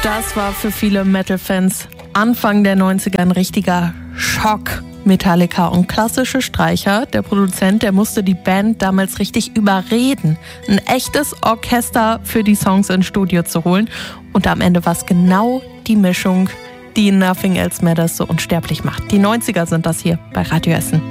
Das war für viele Metal-Fans Anfang der 90er ein richtiger Schock. Metallica und klassische Streicher. Der Produzent, der musste die Band damals richtig überreden, ein echtes Orchester für die Songs ins Studio zu holen. Und am Ende war es genau die Mischung, die Nothing Else Matters so unsterblich macht. Die 90er sind das hier bei Radio Essen.